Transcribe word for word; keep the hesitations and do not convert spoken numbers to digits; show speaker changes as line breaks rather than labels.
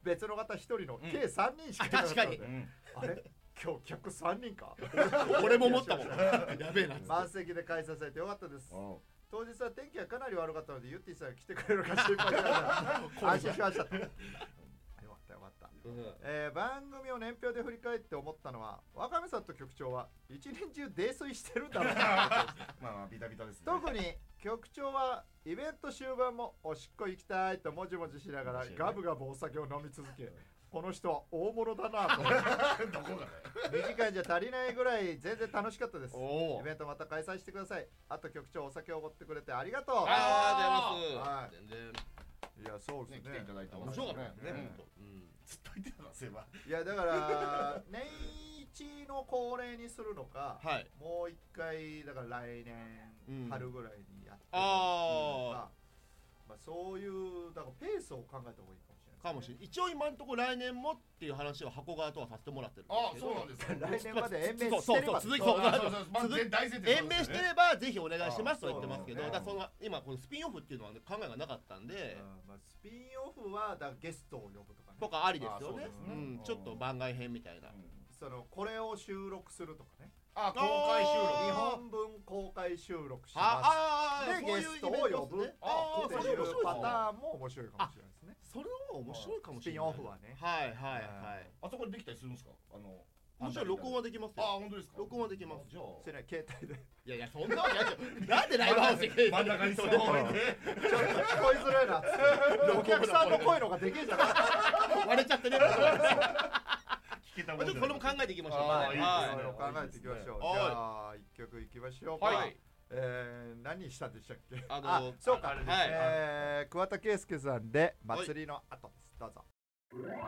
別の方ひとりの計さんにんしかいなかったので、あれ今日客さんにんか
俺も思ったもんやべえな。
満席で開催されてよかったです。当日は天気がかなり悪かったのでゆってぃさんが来てくれるか心配しながら安心しました。よかったよかった、うん、えー、番組を年表で振り返って思ったのはワカメさんと局長は一年中泥酔してるんだろうな
まあビタビタですね。
特に局長はイベント終盤もおしっこ行きたいともじもじしながらガブガブお酒を飲み続け、この人は大物だなと
どこが
短いんじゃ足りないぐらい全然楽しかったです。イベントまた開催してください。あと局長お酒をおごってくれてありがとう。
あありがとうございます。全然
いやそうですね、
来ていただいて
面白かったね。
ずっと言ってたなそういえば。
いやだから年一の恒例にするのか、もう一回だから来年春ぐらいにやってるのか、まあそういうだからペースを考えた方がいいかもしれない。
かもしれない。一応今のところ来年もっていう話を箱側とはさせてもらってるんですけど。
あ、そうなんですか。
来年まで延命してれば、
続きそう延命してればぜひお願いしますと言ってますけど、だからその今このスピンオフっていうのは考えがなかったんで、
スピンオフはだからゲストを呼ぶとかね。
とかありですよね。うん、ちょっと番外編みたいな。
そのこれを収録するとかね。
あ、公開収録。
にほんぶん公開収録します。でゲストを呼ぶっていうパターンも面白いかもしれないですね。
それも面白いかもしれない。
スピンオフはね。
はいはいはい。
あそこでできたりするんですか？あの
もちろん録音はできますよ。
あ、本当ですか？
録音はできます。
じゃあそれ携帯で。
いやいやそんなわけない。なんでライブハウスで
真ん中にそれ置いて
ちょっと聞こえづらいな。お客さんの声のがでけえじゃん。
割れちゃってね。
聞けたもん。
ちょっとこれも考えていきましょう。
はい。考えていきましょう。じゃあ一曲いきましょうか。はい。えー、何したんでしたっけ？あのそうか。えー、桑田佳祐さんで祭りの後です。どうぞ。